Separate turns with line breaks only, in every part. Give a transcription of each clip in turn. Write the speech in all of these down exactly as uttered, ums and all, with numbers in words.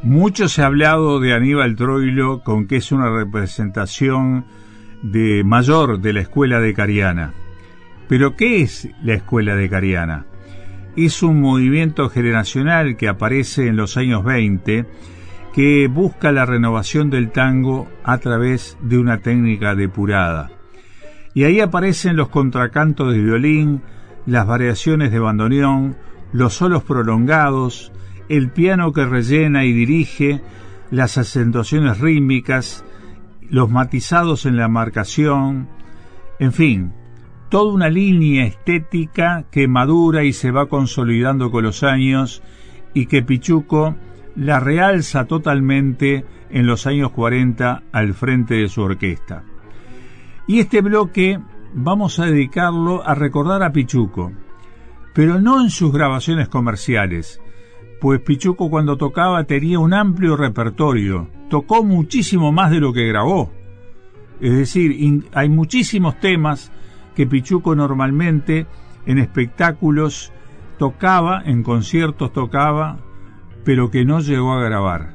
Mucho se ha hablado de Aníbal Troilo con que es una representación de mayor de la escuela de Cariana. Pero ¿qué es la escuela de Cariana? Es un movimiento generacional que aparece en los años veinte que busca la renovación del tango a través de una técnica depurada. Y ahí aparecen los contracantos de violín, las variaciones de bandoneón, los solos prolongados, el piano que rellena y dirige, las acentuaciones rítmicas, los matizados en la marcación, en fin, toda una línea estética que madura y se va consolidando con los años y que Pichuco la realza totalmente en los años cuarenta al frente de su orquesta. Y este bloque vamos a dedicarlo a recordar a Pichuco, pero no en sus grabaciones comerciales, pues Pichuco cuando tocaba tenía un amplio repertorio, tocó muchísimo más de lo que grabó. Es decir, in, hay muchísimos temas que Pichuco normalmente en espectáculos tocaba, en conciertos tocaba, pero que no llegó a grabar.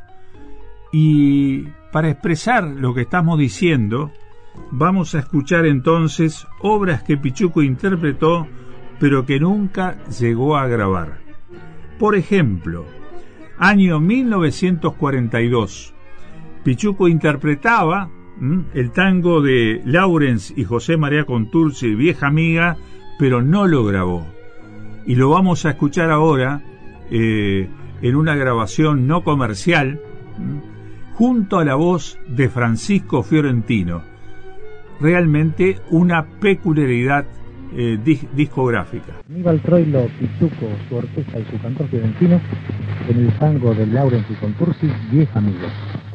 Y para expresar lo que estamos diciendo, vamos a escuchar entonces obras que Pichuco interpretó, pero que nunca llegó a grabar. Por ejemplo, año mil novecientos cuarenta y dos, Pichuco interpretaba ¿m? el tango de Lawrence y José María Contursi, Vieja Amiga, pero no lo grabó. Y lo vamos a escuchar ahora eh, en una grabación no comercial, ¿m? junto a la voz de Francisco Fiorentino. Realmente una peculiaridad eh, dis- discográfica.
Aníbal Troilo, Pichuco, su orquesta y su cantor fiorentino en el tango de Lawrence y Contursi, Vieja Amiga.